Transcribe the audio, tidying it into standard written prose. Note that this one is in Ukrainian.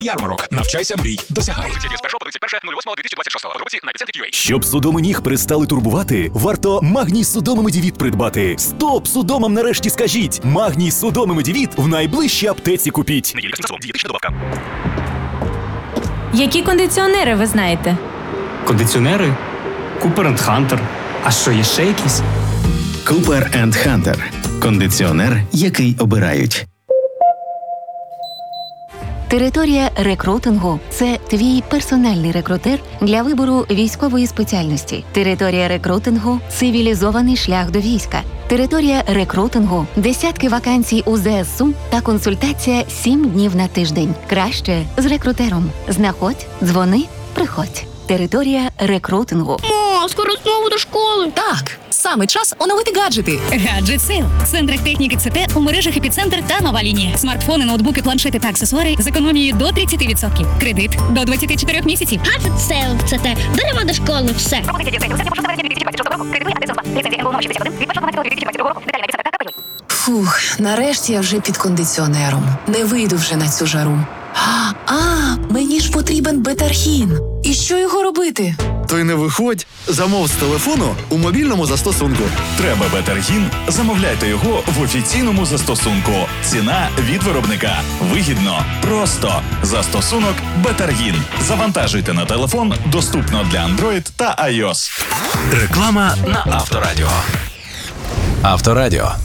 Ярмарок. Навчайся, мрій, досягай. Щоб судоми ніг перестали турбувати, варто Магній Судоми Медівіт придбати. Стоп! Судомам нарешті скажіть! Магній Судоми Медівіт в найближчій аптеці купіть. Які кондиціонери ви знаєте? Кондиціонери? Cooper & Hunter. А що, є ще якісь? Cooper & Hunter. Кондиціонер, який обирають. Територія рекрутингу – це твій персональний рекрутер для вибору військової спеціальності. Територія рекрутингу – цивілізований шлях до війська. Територія рекрутингу – десятки вакансій у ЗСУ та консультація 7 днів на тиждень. Краще з рекрутером. Знаходь, дзвони, приходь. Територія рекрутингу. Скоро знову до школи. Так, саме час оновити гаджети. Гаджет Сейл. В центрах техніки ЦТ, у мережах Епіцентр та Нова лінія. Смартфони, ноутбуки, планшети та аксесуари з економією до 30%. Кредит до 24 місяців. Гаджет Сейл в ЦТ. Беремо до школи все. Фух, нарешті я вже під кондиціонером. Не вийду вже на цю жару. Мені ж потрібен бетархін. І що його робити? То й не виходь. Замов з телефону у мобільному застосунку. Треба Бетаргін? Замовляйте його в офіційному застосунку. Ціна від виробника. Вигідно. Просто. Застосунок Бетаргін. Завантажуйте на телефон. Доступно для Android та iOS. Реклама на Авторадіо. Авторадіо.